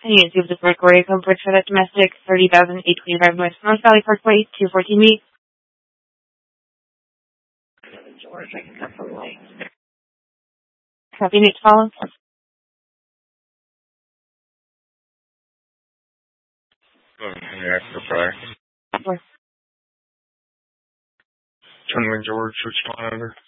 I need to see if the breakaway coverage for that domestic, 30,825 North Valley Parkway, 214B. George, I can definitely. Copy, need to follow. Extra fire. 21 George, switch on over.